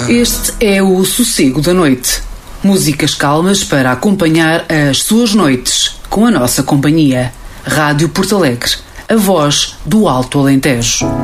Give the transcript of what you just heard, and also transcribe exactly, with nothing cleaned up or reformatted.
Este é o Sossego da Noite. Músicas calmas para acompanhar as suas noites com a nossa companhia. Rádio Porto Alegre, a voz do Alto Alentejo.